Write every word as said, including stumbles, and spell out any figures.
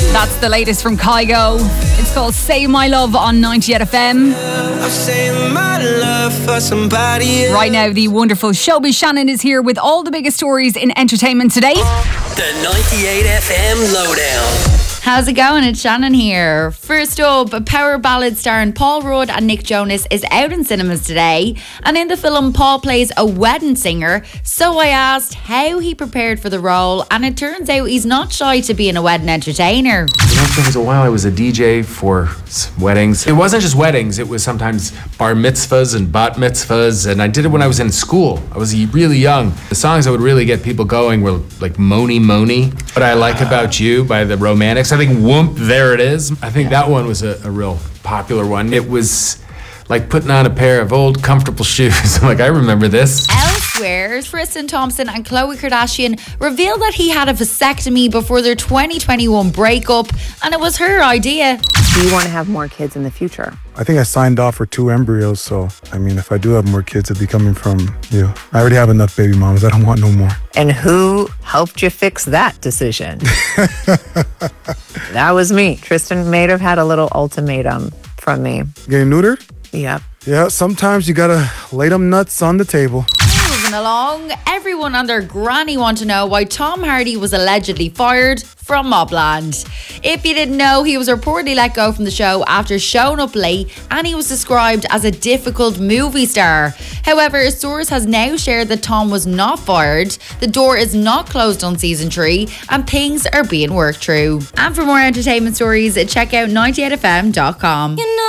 That's the latest from Kygo. It's called Save My Love on ninety-eight F M. I'm saving my love for somebody else. Right now, the wonderful Showbiz Shannon is here with all the biggest stories in entertainment today. The ninety-eight F M Lowdown. How's it going? It's Shannon here. First up, a power ballad starring Paul Rudd and Nick Jonas is out in cinemas today. And in the film, Paul plays a wedding singer. So I asked how he prepared for the role, and it turns out he's not shy to being a wedding entertainer. You know, for a while I was a D J for weddings. It wasn't just weddings, it was sometimes bar mitzvahs and bat mitzvahs, and I did it when I was in school. I was really young. The songs that would really get people going were like Moni Moni, What I Like About You by the Romantics. I think Whoomp, There It Is. I think that one was a, a real popular one. It was like putting on a pair of old comfortable shoes. I'm like, I remember this. Elsewhere, Tristan Thompson and Khloe Kardashian revealed that he had a vasectomy before their twenty twenty-one breakup, and it was her idea. Do you want to have more kids in the future? I think I signed off for two embryos, so I mean, if I do have more kids, it'd be coming from you. I already have enough baby mamas. I don't want no more. And who helped you fix that decision? That was me. Tristan may have had a little ultimatum from me. Getting neutered? Yep. Yeah, sometimes you gotta lay them nuts on the table. Moving along, everyone and their granny want to know why Tom Hardy was allegedly fired from Mobland. If you didn't know, he was reportedly let go from the show after showing up late, and he was described as a difficult movie star. However, a source has now shared that Tom was not fired, the door is not closed on season three, and things are being worked through. And for more entertainment stories, check out ninety-eight F M dot com. You know